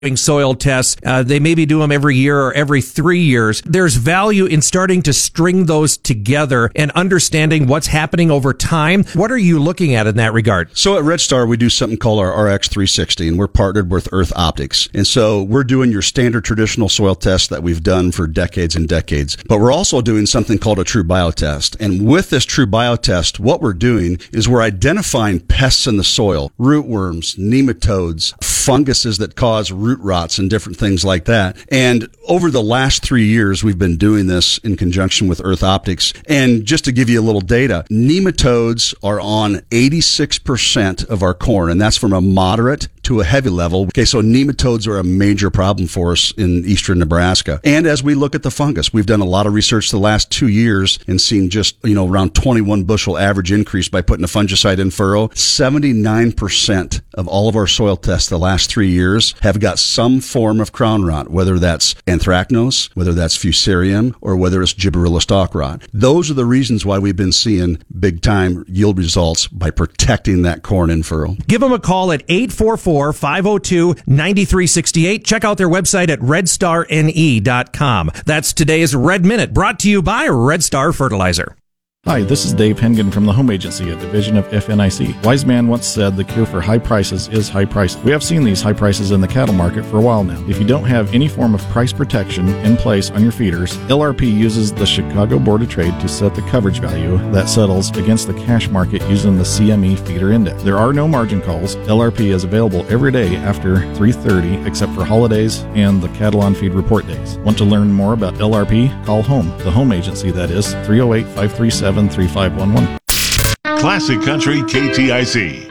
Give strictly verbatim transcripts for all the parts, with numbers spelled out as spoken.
soil tests. Uh, they maybe do them every year or every three years. There's value in starting to string those together and understanding what's happening over time. What are you looking at in that regard? So at Red Star, we do something called our R X three sixty, and we're partnered with Earth Optics. And so we're doing your standard traditional soil tests that we've done for decades and decades. But we're also doing something called a True Bio test. And with this True Bio test, what we're doing is we're identifying pests in the soil, rootworms, nematodes, funguses that cause root rots and different things like that. And over the last three years, we've been doing this in conjunction with Earth Optics. And just to give you a little data, nematodes are on eighty-six percent of our corn, and that's from a moderate to a heavy level. Okay, so nematodes are a major problem for us in eastern Nebraska. And as we look at the fungus, we've done a lot of research the last two years and seen just, you know, around twenty-one bushel average increase by putting a fungicide in furrow. seventy-nine percent of all of our soil tests the last three years have got some form of crown rot, whether that's anthracnose, whether that's fusarium, or whether it's gibberella stalk rot. Those are the reasons why we've been seeing big time yield results by protecting that corn in furrow. Give them a call at eight four four, five oh two, nine three six eight. Check out their website at red star n e dot com. That's today's Red Minute, brought to you by Red Star Fertilizer. Hi, this is Dave Hengen from the Home Agency, a division of F N I C. Wise man once said the cure for high prices is high prices. We have seen these high prices in the cattle market for a while now. If you don't have any form of price protection in place on your feeders, L R P uses the Chicago Board of Trade to set the coverage value that settles against the cash market using the C M E feeder index. There are no margin calls. L R P is available every day after three thirty except for holidays and the cattle on feed report days. Want to learn more about L R P? Call HOME, the Home Agency, that is, three oh eight, five three seven, three five one one. Classic Country K T I C.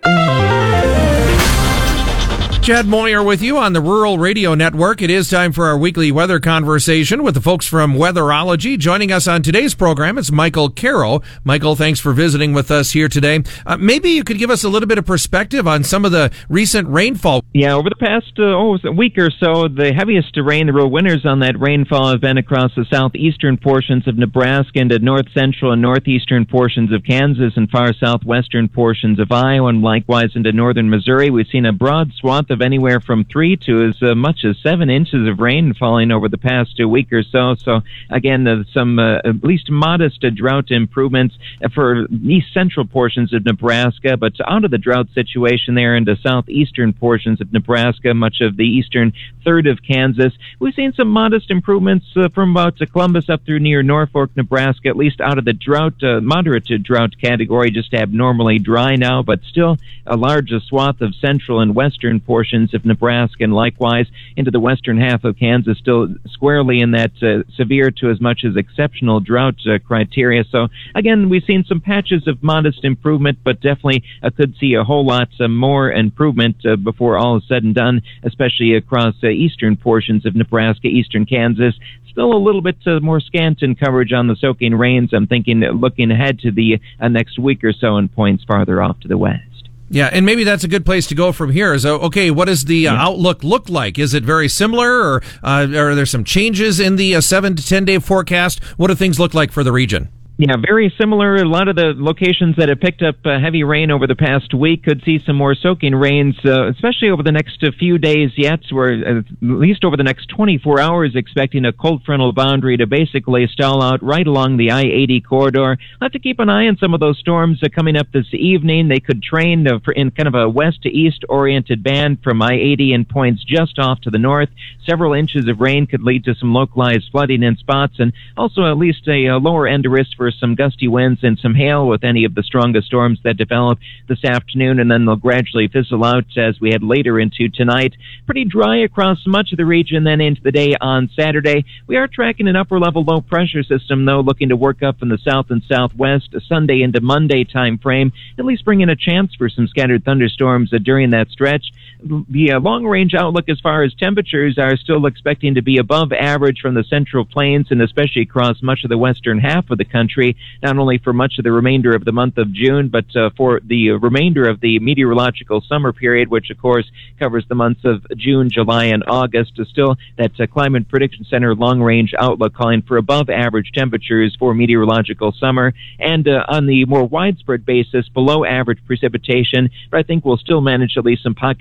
Chad Moyer with you on the Rural Radio Network. It is time for our weekly weather conversation with the folks from Weatherology. Joining us on today's program is Michael Caro. Michael, thanks for visiting with us here today. Uh, maybe you could give us a little bit of perspective on some of the recent rainfall. Yeah, over the past uh, oh, a week or so, the heaviest rain, the real winners on that rainfall have been across the southeastern portions of Nebraska into north central and northeastern portions of Kansas and far southwestern portions of Iowa, and likewise into northern Missouri. We've seen a broad swath of anywhere from three to as uh, much as seven inches of rain falling over the past uh, week or so. So again, uh, some uh, at least modest uh, drought improvements for east central portions of Nebraska, but out of the drought situation there into southeastern portions of Nebraska, much of the eastern third of Kansas. We've seen some modest improvements uh, from about uh, Columbus up through near Norfolk, Nebraska, at least out of the drought, uh, moderate to drought category, just abnormally dry now, but still a large uh, swath of central and western portions of Nebraska, and likewise into the western half of Kansas, still squarely in that uh, severe to as much as exceptional drought uh, criteria. So again, we've seen some patches of modest improvement, but definitely uh, could see a whole lot uh, more improvement uh, before all is said and done, especially across uh, eastern portions of Nebraska, eastern Kansas. Still a little bit uh, more scant in coverage on the soaking rains. I'm thinking uh, looking ahead to the uh, next week or so in points farther off to the west. Yeah, and maybe that's a good place to go from here. So, okay, what does the uh, yeah. outlook look like? Is it very similar, or uh, are there some changes in the uh, seven to ten day forecast? What do things look like for the region? Yeah, very similar. A lot of the locations that have picked up uh, heavy rain over the past week could see some more soaking rains, uh, especially over the next uh, few days yet. We're uh, at least over the next twenty-four hours expecting a cold frontal boundary to basically stall out right along the I eighty corridor. We'll have to keep an eye on some of those storms uh, coming up this evening. They could train uh, for in kind of a west to east oriented band from I eighty and points just off to the north. Several inches of rain could lead to some localized flooding in spots, and also at least a, a lower end risk for some gusty winds and some hail with any of the strongest storms that develop this afternoon, and then they'll gradually fizzle out as we head later into tonight. Pretty dry across much of the region then into the day on Saturday. We are tracking an upper level low pressure system though, looking to work up in the south and southwest Sunday into Monday time frame, at least bringing a chance for some scattered thunderstorms uh, during that stretch. The uh, long range outlook as far as temperatures are still expecting to be above average from the central plains and especially across much of the western half of the country, not only for much of the remainder of the month of June, but uh, for the remainder of the meteorological summer period, which of course covers the months of June, July, and August. Uh, still, that uh, Climate Prediction Center long-range outlook calling for above-average temperatures for meteorological summer, and uh, on the more widespread basis, below-average precipitation, but I think we'll still manage at least some pockets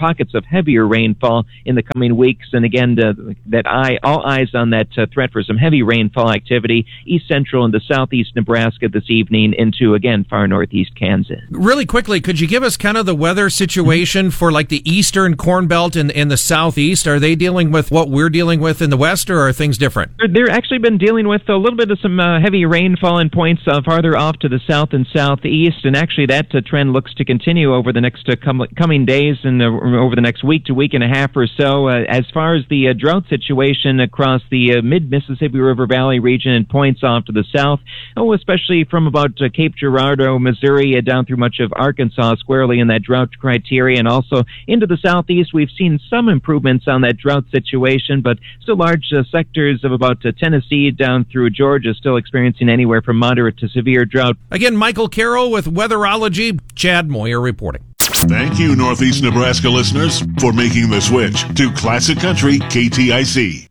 pockets of heavier rainfall in the coming weeks. And again, uh, that eye, all eyes on that uh, threat for some heavy rainfall activity east central into southeast Nebraska this evening into, again, far northeast Kansas. Really quickly, could you give us kind of the weather situation for like the eastern Corn Belt and, and the southeast? Are they dealing with what we're dealing with in the west, or are things different? They're actually been dealing with a little bit of some uh, heavy rainfall in points uh, farther off to the south and southeast, and actually that uh, trend looks to continue over the next uh, com- coming days and uh, over the next week to week and a half or so. Uh, as far as the uh, drought situation across the uh, mid-Mississippi River Valley region and points off to the south, oh, especially from about uh, Cape Girardeau, Missouri, uh, down through much of Arkansas, squarely in that drought criteria, and also into the southeast, we've seen some improvements on that drought situation, but still large uh, sectors of about uh, Tennessee down through Georgia still experiencing anywhere from moderate to severe drought. Again, Michael Carroll with Weatherology, Chad Moyer reporting. Thank you, Northeast Nebraska listeners, for making the switch to Classic Country K T I C.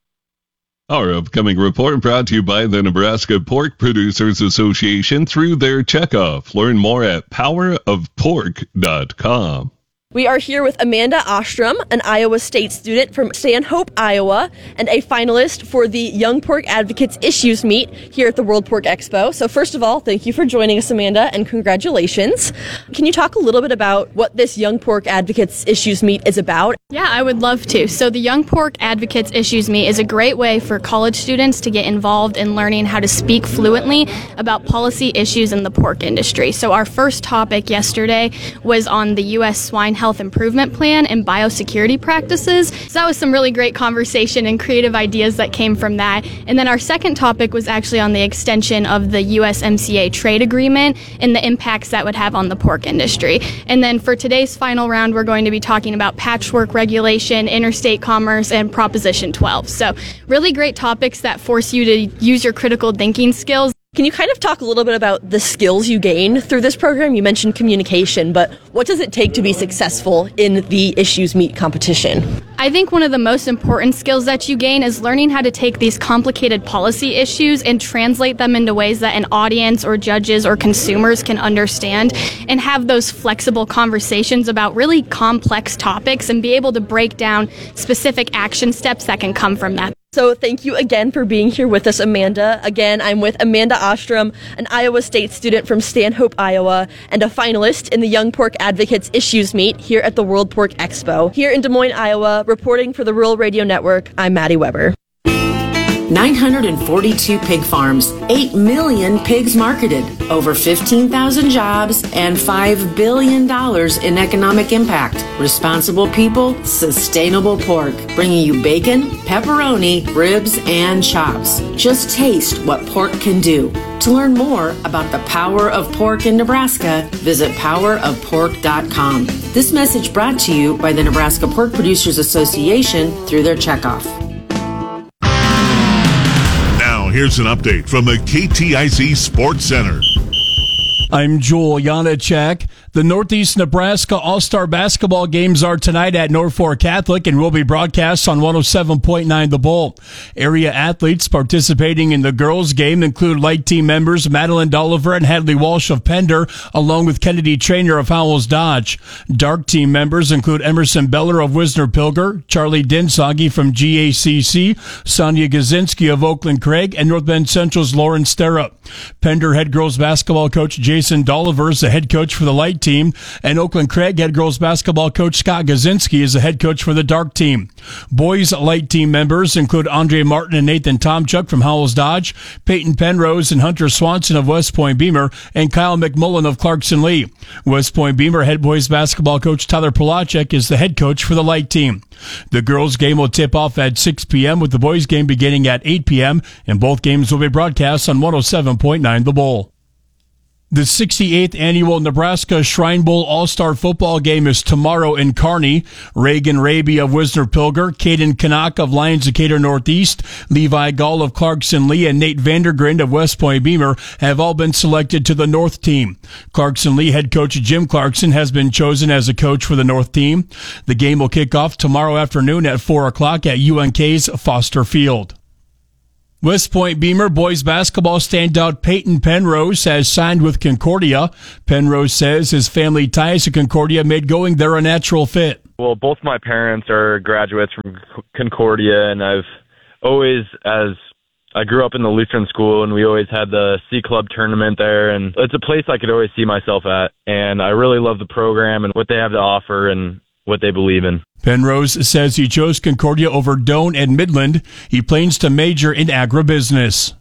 Our upcoming report brought to you by the Nebraska Pork Producers Association through their checkoff. Learn more at power of pork dot com. We are here with Amanda Ostrom, an Iowa State student from Stanhope, Iowa, and a finalist for the Young Pork Advocates Issues Meet here at the World Pork Expo. So first of all, thank you for joining us, Amanda, and congratulations. Can you talk a little bit about what this Young Pork Advocates Issues Meet is about? Yeah, I would love to. So the Young Pork Advocates Issues Meet is a great way for college students to get involved in learning how to speak fluently about policy issues in the pork industry. So our first topic yesterday was on the U S Swine Health Improvement Plan and biosecurity practices. So that was some really great conversation and creative ideas that came from that. And then our second topic was actually on the extension of the U S M C A trade agreement and the impacts that would have on the pork industry. And then for today's final round, we're going to be talking about patchwork regulation, interstate commerce, and Proposition twelve. So really great topics that force you to use your critical thinking skills. Can you kind of talk a little bit about the skills you gain through this program? You mentioned communication, but what does it take to be successful in the Issues Meet competition? I think one of the most important skills that you gain is learning how to take these complicated policy issues and translate them into ways that an audience or judges or consumers can understand, and have those flexible conversations about really complex topics and be able to break down specific action steps that can come from that. So thank you again for being here with us, Amanda. Again, I'm with Amanda Ostrom, an Iowa State student from Stanhope, Iowa, and a finalist in the Young Pork Advocates Issues Meet here at the World Pork Expo. Here in Des Moines, Iowa, reporting for the Rural Radio Network, I'm Maddie Weber. nine hundred forty-two pig farms, eight million pigs marketed, over fifteen thousand jobs, and five billion dollars in economic impact. Responsible people, sustainable pork, bringing you bacon, pepperoni, ribs, and chops. Just taste what pork can do. To learn more about the power of pork in Nebraska, visit power of pork dot com. This message brought to you by the Nebraska Pork Producers Association through their checkoff. Here's an update from the K T I C Sports Center. I'm Joel Janacek. The Northeast Nebraska All-Star Basketball games are tonight at Norfolk Catholic and will be broadcast on one oh seven point nine The Bull. Area athletes participating in the girls' game include light team members Madeline Dolliver and Hadley Walsh of Pender, along with Kennedy Trainer of Howells Dodge. Dark team members include Emerson Beller of Wisner-Pilger, Charlie Dinsoggy from G A C C, Sonia Gazinski of Oakland Craig, and North Bend Central's Lauren Sterrup. Pender head girls basketball coach Jason Dolliver is the head coach for the light team, and Oakland Craig head girls basketball coach Scott Gazinski is the head coach for the dark team. Boys light team members include Andre Martin and Nathan Tomchuk from Howells Dodge, Peyton Penrose and Hunter Swanson of West Point Beamer, and Kyle McMullen of Clarkson Lee. West Point Beamer head boys basketball coach Tyler Polacek is the head coach for the light team. The girls game will tip off at six p.m. with the boys game beginning at eight p.m. and both games will be broadcast on one oh seven point nine The Bull. The sixty-eighth Annual Nebraska Shrine Bowl All-Star Football Game is tomorrow in Kearney. Reagan Raby of Wisner-Pilger, Caden Canuck of Lions Decatur Northeast, Levi Gall of Clarkson Lee, and Nate Vandergrind of West Point Beamer have all been selected to the North team. Clarkson Lee head coach Jim Clarkson has been chosen as a coach for the North team. The game will kick off tomorrow afternoon at four o'clock at U N K's Foster Field. West Point Beamer boys basketball standout Peyton Penrose has signed with Concordia. Penrose says his family ties to Concordia made going there a natural fit. Well, both my parents are graduates from Concordia, and I've always, as I grew up in the Lutheran school, and we always had the C Club tournament there, and it's a place I could always see myself at, and I really love the program and what they have to offer and what they believe in. Penrose says he chose Concordia over Doane and Midland. He plans to major in agribusiness.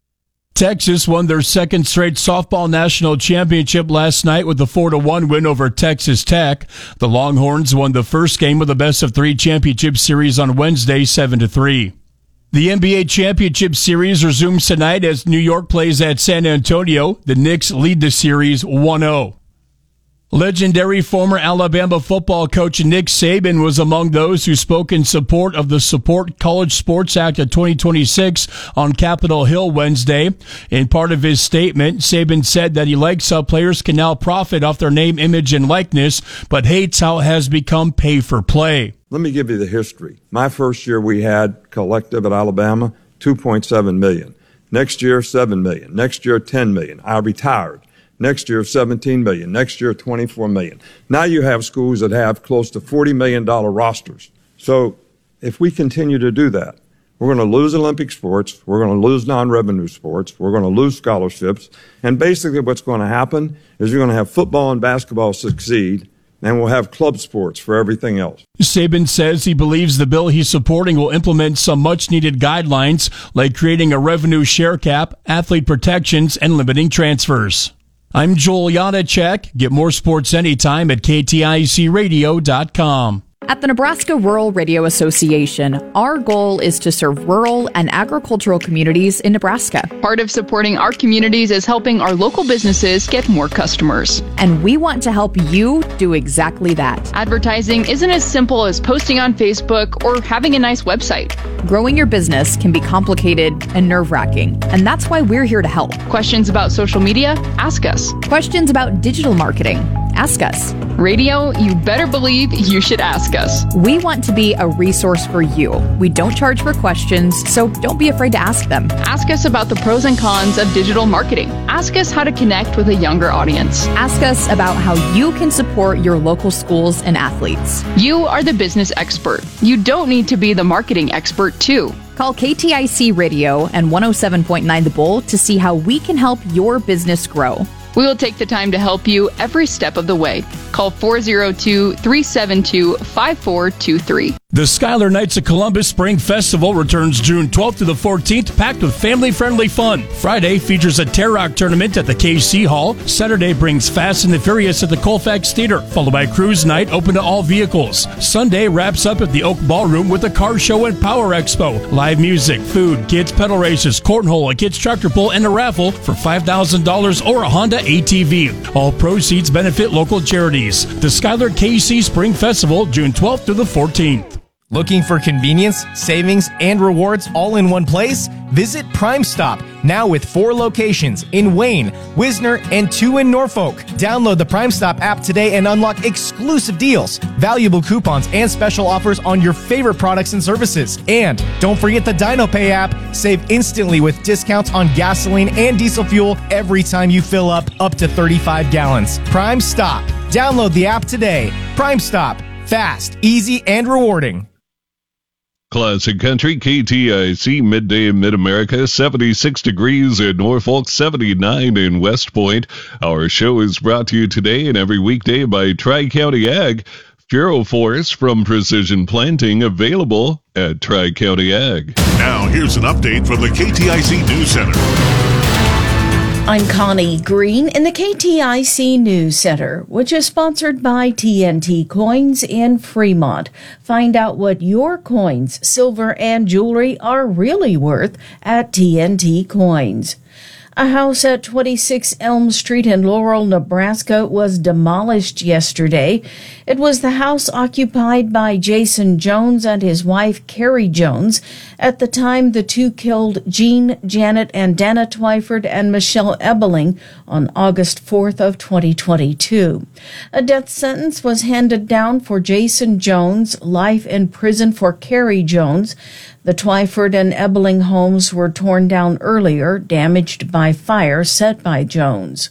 Texas won their second straight softball national championship last night with a four to one win over Texas Tech. The Longhorns won the first game of the best of three championship series on Wednesday, seven to three. The N B A Championship Series resumes tonight as New York plays at San Antonio. The Knicks lead the series one oh. Legendary former Alabama football coach Nick Saban was among those who spoke in support of the Support College Sports Act of twenty twenty-six on Capitol Hill Wednesday. In part of his statement, Saban said that he likes how players can now profit off their name, image, and likeness, but hates how it has become pay for play. Let me give you the history. My first year we had collective at Alabama, two point seven million dollars. Next year, seven million dollars. Next year, ten million dollars. I retired. Next year, seventeen million dollars. Next year, twenty-four million dollars. Now you have schools that have close to forty million dollars rosters. So if we continue to do that, we're going to lose Olympic sports. We're going to lose non-revenue sports. We're going to lose scholarships. And basically what's going to happen is you're going to have football and basketball succeed, and we'll have club sports for everything else. Saban says he believes the bill he's supporting will implement some much-needed guidelines, like creating a revenue share cap, athlete protections, and limiting transfers. I'm Joel Janacek. Get more sports anytime at K T I C radio dot com. At the Nebraska Rural Radio Association, our goal is to serve rural and agricultural communities in Nebraska. Part of supporting our communities is helping our local businesses get more customers. And we want to help you do exactly that. Advertising isn't as simple as posting on Facebook or having a nice website. Growing your business can be complicated and nerve-wracking, and that's why we're here to help. Questions about social media? Ask us. Questions about digital marketing? Ask us. Radio, you better believe you should ask us. We want to be a resource for you. We don't charge for questions, so don't be afraid to ask them. Ask us about the pros and cons of digital marketing. Ask us how to connect with a younger audience. Ask us about how you can support your local schools and athletes. You are the business expert. You don't need to be the marketing expert, too. Call K T I C Radio and one oh seven point nine The Bull to see how we can help your business grow. We will take the time to help you every step of the way. Call four oh two, three seven two, five four two three. The Schuyler Knights of Columbus Spring Festival returns June twelfth to the fourteenth, packed with family-friendly fun. Friday features a Tear Rock tournament at the K C Hall. Saturday brings Fast and the Furious at the Colfax Theater, followed by Cruise Night open to all vehicles. Sunday wraps up at the Oak Ballroom with a car show and Power Expo. Live music, food, kids pedal races, cornhole, a kids tractor pull, and a raffle for five thousand dollars or a Honda A T V. All proceeds benefit local charities. The Schuyler K C Spring Festival, June twelfth to the fourteenth. Looking for convenience, savings, and rewards all in one place? Visit Prime Stop, now with four locations in Wayne, Wisner, and two in Norfolk. Download the Prime Stop app today and unlock exclusive deals, valuable coupons, and special offers on your favorite products and services. And don't forget the DinoPay app. Save instantly with discounts on gasoline and diesel fuel every time you fill up up to thirty-five gallons. Prime Stop. Download the app today. Prime Stop. Fast, easy, and rewarding. Classic Country, K T I C, midday in Mid-America, seventy-six degrees in Norfolk, seventy-nine in West Point. Our show is brought to you today and every weekday by Tri-County Ag. Furo-Force from Precision Planting, available at Tri-County Ag. Now, here's an update from the K T I C News Center. I'm Connie Green in the K T I C News Center, which is sponsored by T N T Coins in Fremont. Find out what your coins, silver, and jewelry are really worth at T N T Coins. A house at twenty-six Elm Street in Laurel, Nebraska was demolished yesterday. It was the house occupied by Jason Jones and his wife, Carrie Jones. At the time, the two killed Jean, Janet, and Dana Twyford and Michelle Ebeling on August fourth of twenty twenty-two. A death sentence was handed down for Jason Jones, life in prison for Carrie Jones. The Twyford and Ebeling homes were torn down earlier, damaged by fire set by Jones.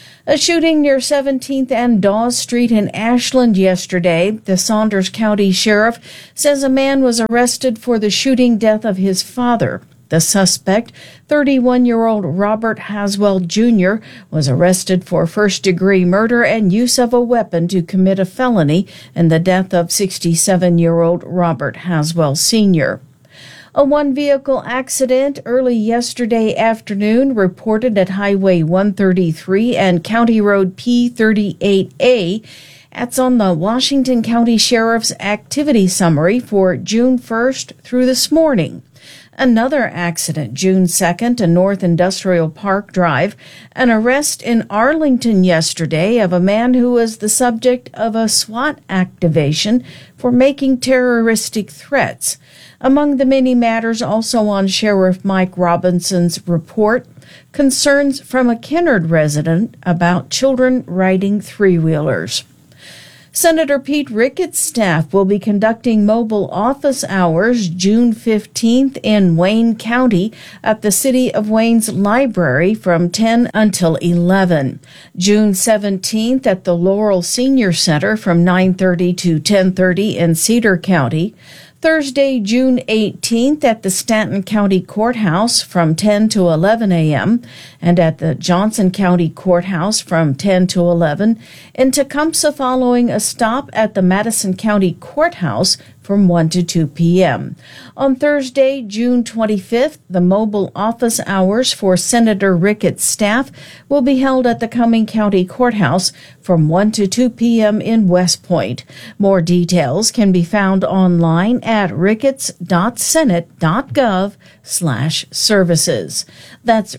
A shooting near seventeenth and Dawes Street in Ashland yesterday. The Saunders County Sheriff says a man was arrested for the shooting death of his father. The suspect, thirty-one-year-old Robert Haswell Junior, was arrested for first-degree murder and use of a weapon to commit a felony in the death of sixty-seven-year-old Robert Haswell Senior A one-vehicle accident early yesterday afternoon reported at Highway one thirty-three and County Road P thirty-eight A. That's on the Washington County Sheriff's activity summary for June first through this morning. Another accident, June second, in North Industrial Park Drive. An arrest in Arlington yesterday of a man who was the subject of a SWAT activation for making terroristic threats. Among the many matters also on Sheriff Mike Robinson's report, concerns from a Kennard resident about children riding three-wheelers. Senator Pete Ricketts' staff will be conducting mobile office hours June fifteenth in Wayne County at the City of Wayne's Library from ten until eleven. June seventeenth at the Laurel Senior Center from nine thirty to ten thirty in Cedar County. Thursday, June eighteenth at the Stanton County Courthouse from ten to eleven a.m. and at the Johnson County Courthouse from ten to eleven. In Tecumseh following a stop at the Madison County Courthouse from one to two p.m. On Thursday, June twenty-fifth, the mobile office hours for Senator Ricketts' staff will be held at the Cumming County Courthouse from one to two p.m. in West Point. More details can be found online at ricketts.senate.gov slash services. That's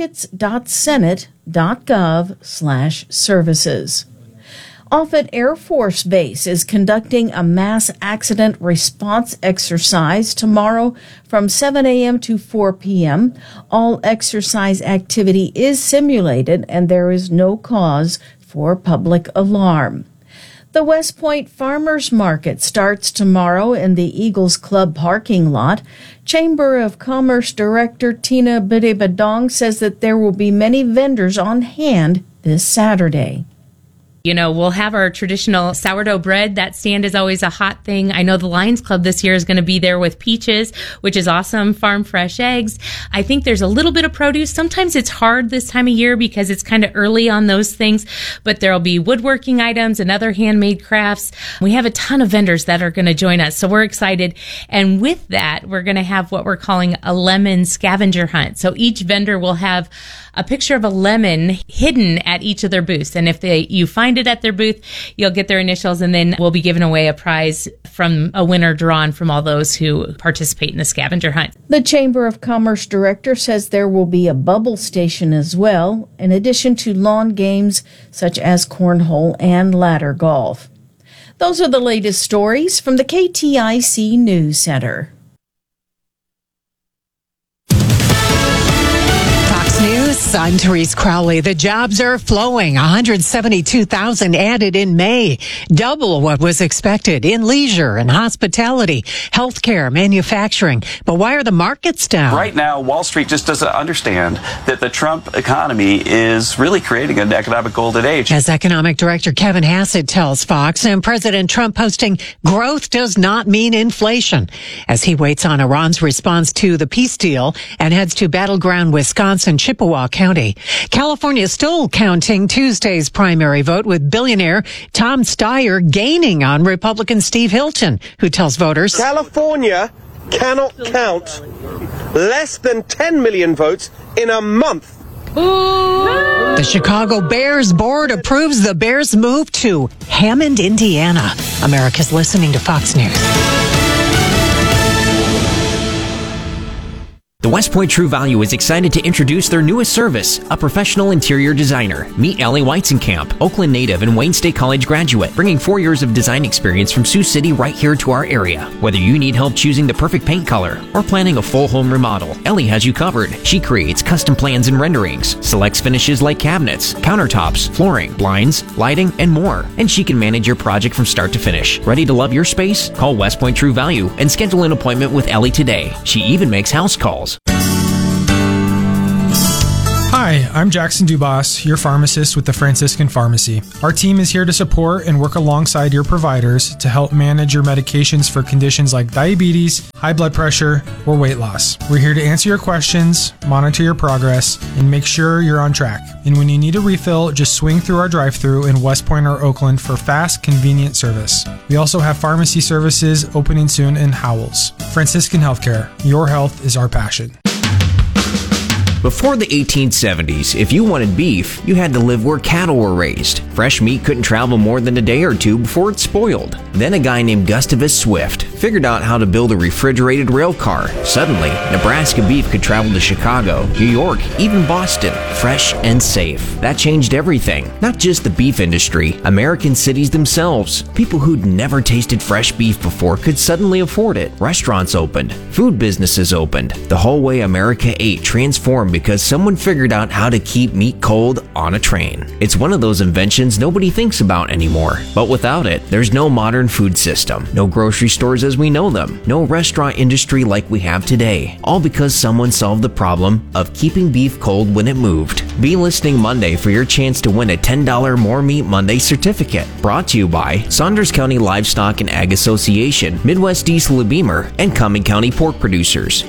ricketts.senate.gov slash services. Offutt Air Force Base is conducting a mass accident response exercise tomorrow from seven a.m. to four p.m. All exercise activity is simulated and there is no cause for public alarm. The West Point Farmers Market starts tomorrow in the Eagles Club parking lot. Chamber of Commerce Director Tina Bidibadong says that there will be many vendors on hand this Saturday. You know, we'll have our traditional sourdough bread. That stand is always a hot thing. I know the Lions Club this year is going to be there with peaches, which is awesome. Farm fresh eggs. I think there's a little bit of produce. Sometimes it's hard this time of year because it's kind of early on those things, but there'll be woodworking items and other handmade crafts. We have a ton of vendors that are going to join us, so we're excited. And with that, we're going to have what we're calling a lemon scavenger hunt. So each vendor will have a picture of a lemon hidden at each of their booths. And if they you find it at their booth, you'll get their initials, and then we'll be giving away a prize from a winner drawn from all those who participate in the scavenger hunt. The Chamber of Commerce director says there will be a bubble station as well, in addition to lawn games such as cornhole and ladder golf. Those are the latest stories from the K T I C News Center. News, I'm Therese Crowley. The jobs are flowing. one hundred seventy-two thousand added in May, double what was expected in leisure and hospitality, healthcare, manufacturing. But why are the markets down? Right now, Wall Street just doesn't understand that the Trump economy is really creating an economic golden age. As economic director Kevin Hassett tells Fox, and President Trump posting growth does not mean inflation as he waits on Iran's response to the peace deal and heads to battleground Wisconsin, Chippewa County. California is still counting Tuesday's primary vote, with billionaire Tom Steyer gaining on Republican Steve Hilton, who tells voters California cannot count less than ten million votes in a month. The Chicago Bears board approves the Bears' move to Hammond, Indiana. America's listening to Fox News. The West Point True Value is excited to introduce their newest service, a professional interior designer. Meet Ellie Weizenkamp, Oakland native and Wayne State College graduate, bringing four years of design experience from Sioux City right here to our area. Whether you need help choosing the perfect paint color or planning a full home remodel, Ellie has you covered. She creates custom plans and renderings, selects finishes like cabinets, countertops, flooring, blinds, lighting, and more. And she can manage your project from start to finish. Ready to love your space? Call West Point True Value and schedule an appointment with Ellie today. She even makes house calls. Hi, I'm Jackson Dubas, your pharmacist with the Franciscan Pharmacy. Our team is here to support and work alongside your providers to help manage your medications for conditions like diabetes, high blood pressure, or weight loss. We're here to answer your questions, monitor your progress, and make sure you're on track. And when you need a refill, just swing through our drive-thru in West Point or Oakland for fast, convenient service. We also have pharmacy services opening soon in Howells. Franciscan Healthcare, your health is our passion. Before the eighteen seventies, if you wanted beef, you had to live where cattle were raised. Fresh meat couldn't travel more than a day or two before it spoiled. Then a guy named Gustavus Swift figured out how to build a refrigerated rail car. Suddenly, Nebraska beef could travel to Chicago, New York, even Boston, fresh and safe. That changed everything. Not just the beef industry, American cities themselves. People who'd never tasted fresh beef before could suddenly afford it. Restaurants opened. Food businesses opened. The whole way America ate transformed because someone figured out how to keep meat cold on a train. It's one of those inventions nobody thinks about anymore. But without it, there's no modern food system, no grocery stores as we know them, no restaurant industry like we have today. All because someone solved the problem of keeping beef cold when it moved. Be listening Monday for your chance to win a ten dollars More Meat Monday certificate. Brought to you by Saunders County Livestock and Ag Association, Midwest Diesel Beamer, and Cumming County Pork Producers.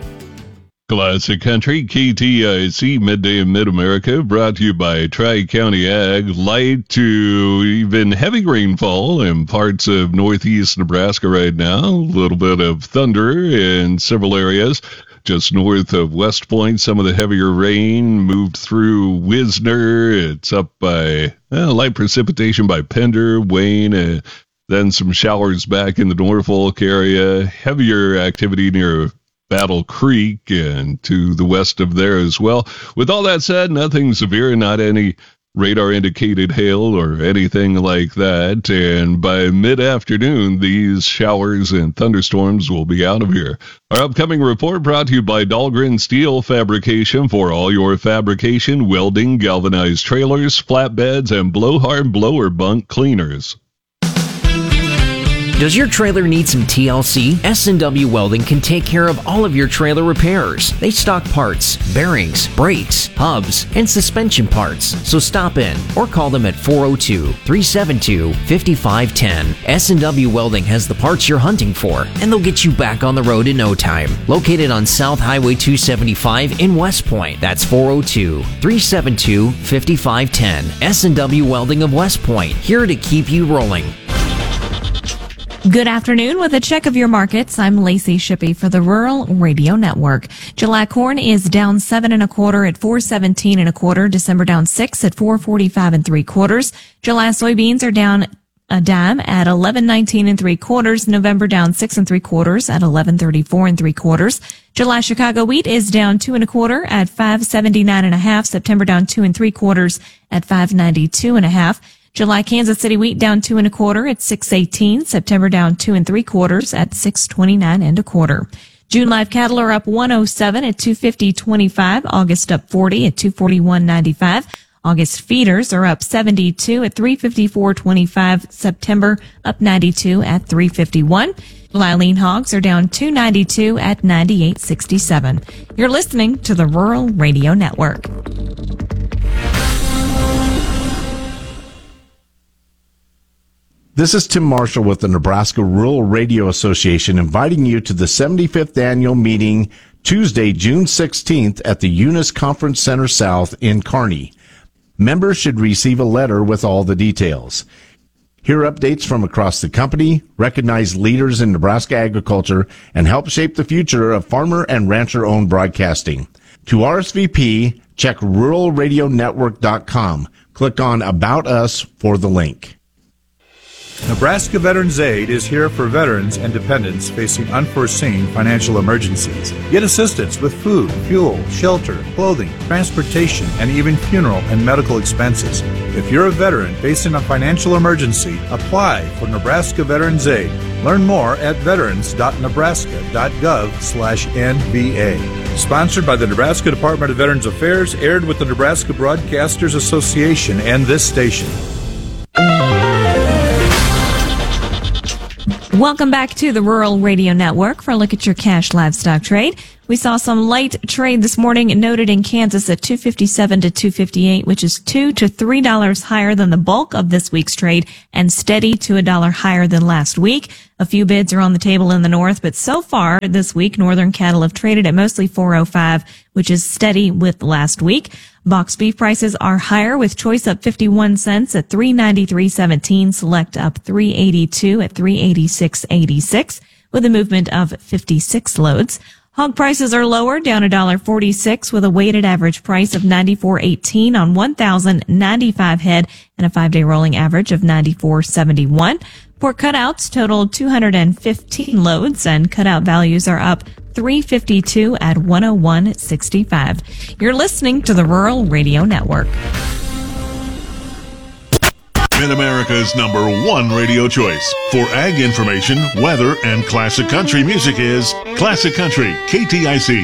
Classic Country, K T I C, Midday in Mid-America, brought to you by Tri-County Ag. Light to even heavy rainfall in parts of northeast Nebraska right now. A little bit of thunder in several areas. Just north of West Point, some of the heavier rain moved through Wisner. It's up by uh, light precipitation by Pender, Wayne, uh, then some showers back in the Norfolk area. Heavier activity near Battle Creek and to the west of there as well. With all that said, nothing severe, not any radar indicated hail or anything like that. And by mid-afternoon, these showers and thunderstorms will be out of here. Our upcoming report brought to you by Dahlgren Steel Fabrication for all your fabrication, welding, galvanized trailers, flatbeds, and blowhard blower bunk cleaners. Does your trailer need some T L C? S and W Welding can take care of all of your trailer repairs. They stock parts, bearings, brakes, hubs, and suspension parts. So stop in or call them at four oh two, three seven two, five five one zero. S and W Welding has the parts you're hunting for, and they'll get you back on the road in no time. Located on South Highway two seventy-five in West Point. That's four oh two, three seven two, five five one zero. S and W Welding of West Point, here to keep you rolling. Good afternoon. With a check of your markets, I'm Lacey Shippey for the Rural Radio Network. July corn is down seven and a quarter at four seventeen and a quarter. December down six at four forty-five and three quarters. July soybeans are down a dime at eleven nineteen and three quarters. November down six and three quarters at eleven thirty-four and three quarters. July Chicago wheat is down two and a quarter at five seventy-nine and a half. September down two and three quarters at five ninety-two and a half. July Kansas City wheat down two and a quarter at six eighteen. September down two and three quarters at six twenty-nine and a quarter. June live cattle are up one oh seven at two fifty twenty-five. August up forty at two forty-one ninety-five. August feeders are up seventy-two at three fifty-four twenty-five. September up ninety-two at three fifty-one. July lean hogs are down two ninety-two at ninety-eight sixty-seven. You're listening to the Rural Radio Network. This is Tim Marshall with the Nebraska Rural Radio Association inviting you to the seventy-fifth annual meeting Tuesday, June sixteenth at the Eunice Conference Center South in Kearney. Members should receive a letter with all the details. Hear updates from across the company, recognize leaders in Nebraska agriculture, and help shape the future of farmer and rancher-owned broadcasting. To R S V P, check rural radio network dot com. Click on About Us for the link. Nebraska Veterans Aid is here for veterans and dependents facing unforeseen financial emergencies. Get assistance with food, fuel, shelter, clothing, transportation, and even funeral and medical expenses. If you're a veteran facing a financial emergency, apply for Nebraska Veterans Aid. Learn more at veterans dot nebraska dot gov slash N V A. Sponsored by the Nebraska Department of Veterans Affairs, aired with the Nebraska Broadcasters Association and this station. Welcome back to the Rural Radio Network for a look at your cash livestock trade. We saw some light trade this morning noted in Kansas at two fifty-seven to two fifty-eight, which is two to three dollars higher than the bulk of this week's trade and steady to a dollar higher than last week. A few bids are on the table in the north, but so far this week, northern cattle have traded at mostly four oh five, which is steady with last week. Box beef prices are higher, with choice up fifty-one cents at three ninety-three seventeen, select up three eighty-two at three eighty-six eighty-six, with a movement of fifty-six loads. Hog prices are lower, down one dollar forty-six, with a weighted average price of ninety-four eighteen on one thousand ninety-five head and a five-day rolling average of ninety-four seventy-one. Pork cutouts totaled two hundred fifteen loads, and cutout values are up three fifty-two at one oh one sixty-five. You're listening to the Rural Radio Network. Mid-America's number one radio choice for ag information, weather, and classic country music is Classic Country, K T I C.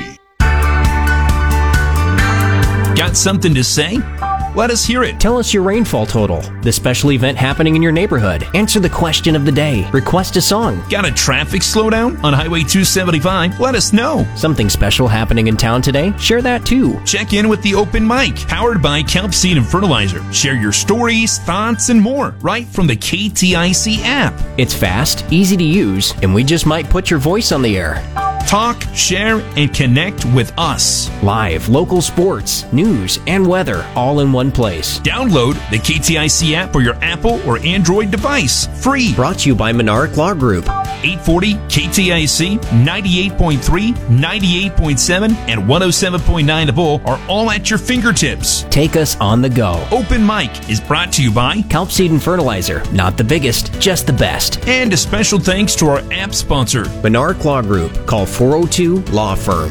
Got something to say? Let us hear it. Tell us your rainfall total, the special event happening in your neighborhood. Answer the question of the day. Request a song. Got a traffic slowdown on Highway two seventy-five? Let us know. Something special happening in town today? Share that too. Check in with the Open Mic, powered by Kelp Seed and Fertilizer. Share your stories, thoughts, and more right from the K T I C app. It's fast, easy to use, and we just might put your voice on the air. Talk, share, and connect with us. Live, local sports, news, and weather all in one place. Download the K T I C app for your Apple or Android device. Free. Brought to you by Monarch Law Group. eight forty K T I C, ninety-eight point three, ninety-eight point seven, and one oh seven point nine The Bull are all at your fingertips. Take us on the go. Open Mic is brought to you by Kelp Seed and Fertilizer. Not the biggest, just the best. And a special thanks to our app sponsor, Monarch Law Group. Call four oh two Law Firm.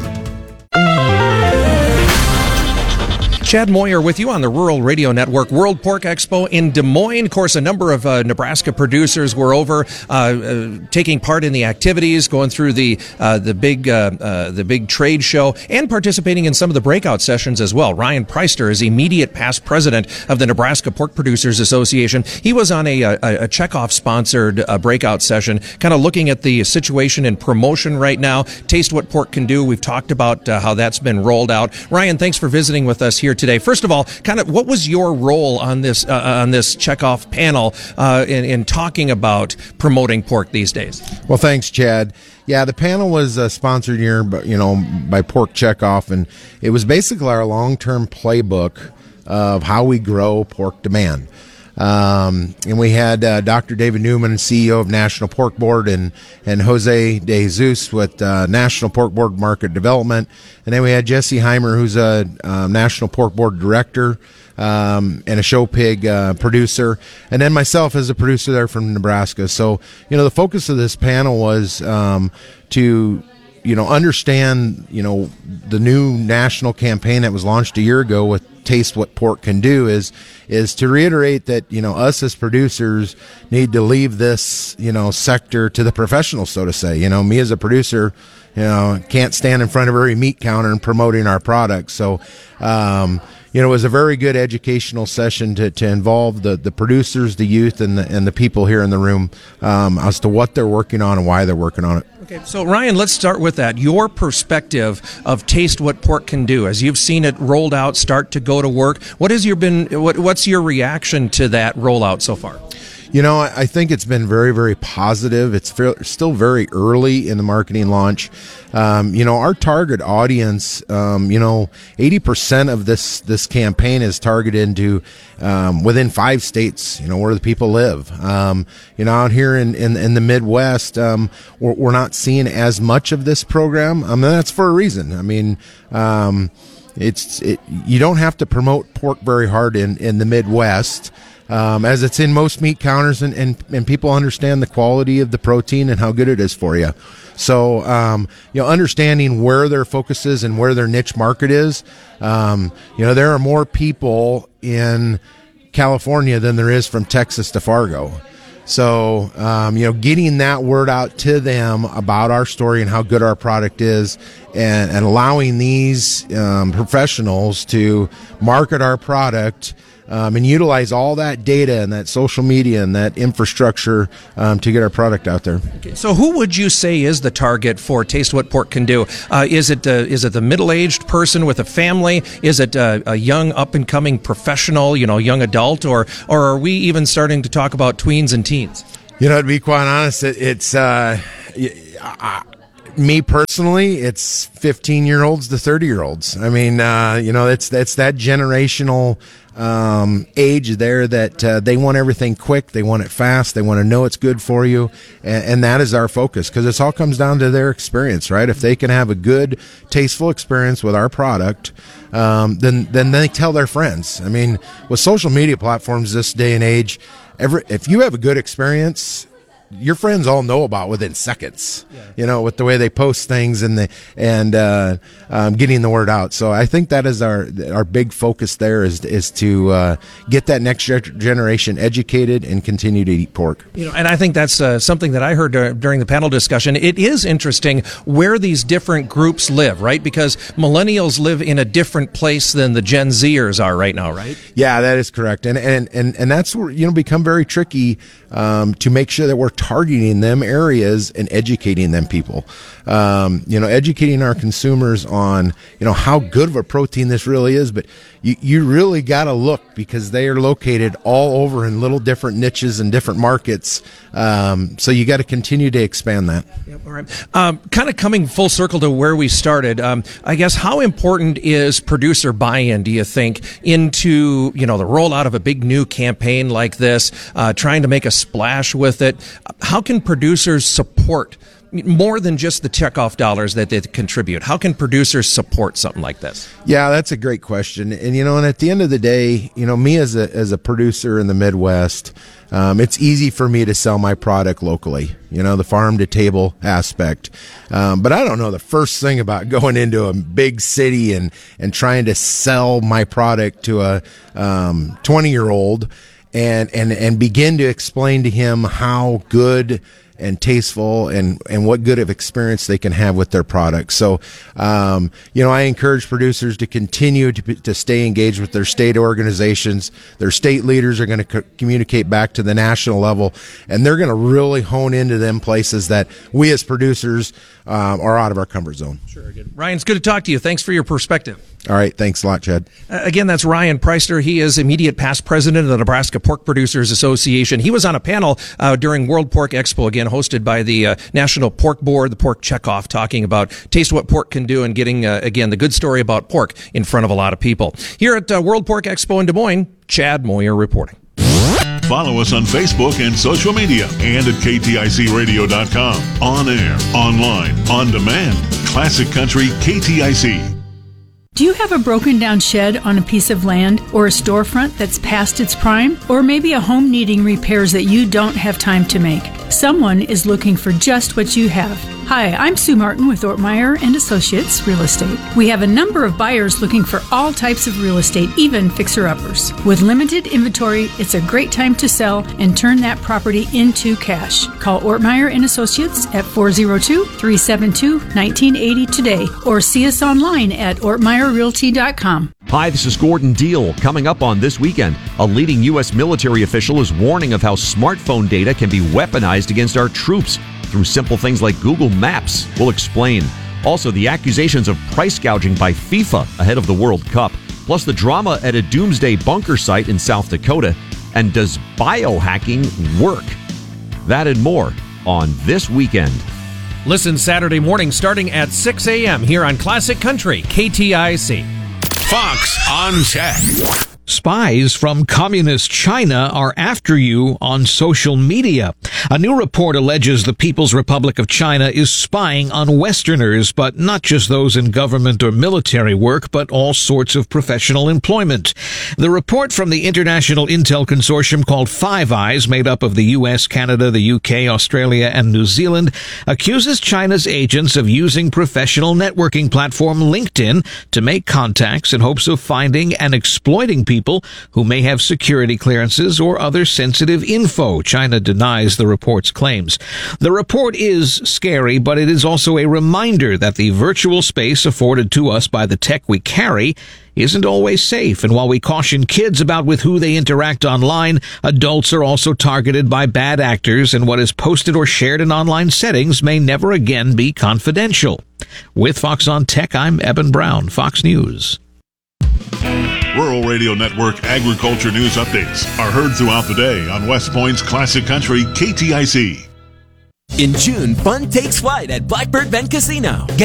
Chad Moyer with you on the Rural Radio Network. World Pork Expo in Des Moines. Of course, a number of uh, Nebraska producers were over uh, uh, taking part in the activities, going through the uh, the big uh, uh, the big trade show, and participating in some of the breakout sessions as well. Ryan Preister is immediate past president of the Nebraska Pork Producers Association. He was on a, a, a Chekhov-sponsored uh, breakout session, kind of looking at the situation and promotion right now. Taste What Pork Can Do. We've talked about uh, how that's been rolled out. Ryan, thanks for visiting with us here today. First of all, kind of what was your role on this uh, on this Chekhov panel uh, in, in talking about promoting pork these days? Well, thanks, Chad. Yeah, the panel was uh, sponsored here, you know, by Pork Chekhov, and it was basically our long-term playbook of how we grow pork demand. Um, and we had uh, Doctor David Newman, C E O of National Pork Board, and, and Jose De Jesus with uh, National Pork Board Market Development. And then we had Jesse Heimer, who's a uh, National Pork Board Director um, and a show pig uh, producer. And then myself as a producer there from Nebraska. So, you know, the focus of this panel was um, to you know, understand, you know, the new national campaign that was launched a year ago with Taste What Pork Can Do is is to reiterate that, you know, us as producers need to leave this, you know, sector to the professionals, so to say. You know, me as a producer, you know, can't stand in front of every meat counter and promoting our products. So, um, you know, it was a very good educational session to, to involve the, the producers, the youth, and the, and the people here in the room um, as to what they're working on and why they're working on it. Okay, so Ryan, let's start with that. Your perspective of Taste What Pork Can Do, as you've seen it rolled out, start to go to work. What has your been? What, what's your reaction to that rollout so far? You know, I think it's been very, very positive. It's fair, still very early in the marketing launch. Um, you know, our target audience, um, you know, eighty percent of this, this campaign is targeted to um, within five states, you know, where the people live. Um, you know, out here in, in, in the Midwest, um, we're, we're not seeing as much of this program. I mean, that's for a reason. I mean, um, it's it, you don't have to promote pork very hard in, in the Midwest. um, as it's in most meat counters, and, and, and people understand the quality of the protein and how good it is for you. So, um, you know, understanding where their focus is and where their niche market is, um, you know, there are more people in California than there is from Texas to Fargo. So, um, you know, getting that word out to them about our story and how good our product is, and, and allowing these um, professionals to market our product um, and utilize all that data and that social media and that infrastructure um, to get our product out there. So who would you say is the target for Taste What Pork Can Do? Uh, is it uh, is it the middle-aged person with a family? Is it uh, a young, up-and-coming professional, you know, young adult? Or, or are we even starting to talk about tweens and teens? You know, to be quite honest, it, it's... Uh, I, Me personally, it's fifteen-year-olds to thirty-year-olds. I mean, uh, you know, it's it's that generational um, age there that uh, they want everything quick, they want it fast, they want to know it's good for you, and, and that is our focus, because it all comes down to their experience, right? If they can have a good, tasteful experience with our product, um, then then they tell their friends. I mean, with social media platforms this day and age, every if you have a good experience, your friends all know about within seconds, yeah. you know, with the way they post things and the, and, uh, um, getting the word out. So I think that is our, our big focus there is, is to, uh, get that next generation educated and continue to eat pork. You know, and I think that's uh, something that I heard uh, during the panel discussion. It is interesting where these different groups live, right? Because millennials live in a different place than the Gen Zers are right now, right? Yeah, that is correct. And, and, and, and that's where, you know, become very tricky, um, to make sure that we're targeting them areas and educating them people. Um, you know, educating our consumers on, you know, how good of a protein this really is, but you, you really got to look, because they are located all over in little different niches and different markets. Um, so you got to continue to expand that. Yep, all right. Um, kind of coming full circle to where we started, um, I guess, how important is producer buy-in, do you think, into, you know, the rollout of a big new campaign like this, uh, trying to make a splash with it? How can producers support more than just the checkoff dollars that they contribute? How can producers support something like this? Yeah, that's a great question. And, you know, and at the end of the day, you know, me as a, as a producer in the Midwest, um, it's easy for me to sell my product locally, you know, the farm to table aspect. Um, but I don't know the first thing about going into a big city and, and trying to sell my product to a, um, twenty year old and, and, and begin to explain to him how good and tasteful and, and what good of experience they can have with their products. So, um, you know, I encourage producers to continue to, to stay engaged with their state organizations. Their state leaders are going to co- communicate back to the national level, and they're going to really hone into them places that we as producers um, are out of our comfort zone. Sure. Good. Ryan, it's good to talk to you. Thanks for your perspective. All right. Thanks a lot, Chad. Uh, again, that's Ryan Preister. He is immediate past president of the Nebraska Pork Producers Association. He was on a panel uh, during World Pork Expo, again, hosted by the uh, National Pork Board, the Pork Checkoff, talking about Taste What Pork Can Do and getting, uh, again, the good story about pork in front of a lot of people. Here at uh, World Pork Expo in Des Moines, Chad Moyer reporting. Follow us on Facebook and social media and at K T I C radio dot com. On air, online, on demand. Classic Country K T I C. Do you have a broken down shed on a piece of land or a storefront that's past its prime? Or maybe a home needing repairs that you don't have time to make? Someone is looking for just what you have. Hi, I'm Sue Martin with Ortmeyer and Associates Real Estate. We have a number of buyers looking for all types of real estate, even fixer-uppers. With limited inventory, it's a great time to sell and turn that property into cash. Call Ortmeyer and Associates at four oh two, three seven two, one nine eight oh today or see us online at ortmeyer realty dot com. Hi, this is Gordon Deal. Coming up on This Weekend, a leading U S military official is warning of how smartphone data can be weaponized against our troops through simple things like Google Maps. We'll explain. Also, the accusations of price gouging by FIFA ahead of the World Cup, plus the drama at a doomsday bunker site in South Dakota. And does biohacking work? That and more on This Weekend. Listen Saturday morning starting at six a.m. here on Classic Country K T I C. Fox on Tech. Spies from communist China are after you on social media. A new report alleges the People's Republic of China is spying on Westerners, but not just those in government or military work, but all sorts of professional employment. The report from the International Intel Consortium called Five Eyes, made up of the U S, Canada, the U K, Australia, and New Zealand, accuses China's agents of using professional networking platform LinkedIn to make contacts in hopes of finding and exploiting people people who may have security clearances or other sensitive info. China denies the report's claims. The report is scary, but it is also a reminder that the virtual space afforded to us by the tech we carry isn't always safe. And while we caution kids about with who they interact online, adults are also targeted by bad actors, and what is posted or shared in online settings may never again be confidential. With Fox on Tech, I'm Eben Brown, Fox News. Rural Radio Network agriculture news updates are heard throughout the day on West Point's Classic Country K T I C. In June, fun takes flight at Blackbird Bend Casino. Get